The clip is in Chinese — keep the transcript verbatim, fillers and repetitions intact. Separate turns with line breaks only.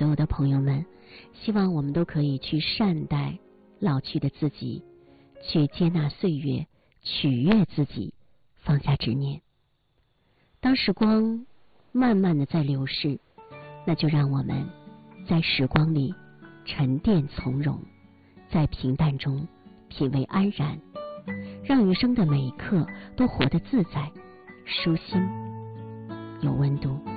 所有的朋友们，希望我们都可以去善待老去的自己，去接纳岁月，取悦自己，放下执念。当时光慢慢的在流逝，那就让我们在时光里沉淀从容，在平淡中品味安然，让余生的每一刻都活得自在、舒心、有温度。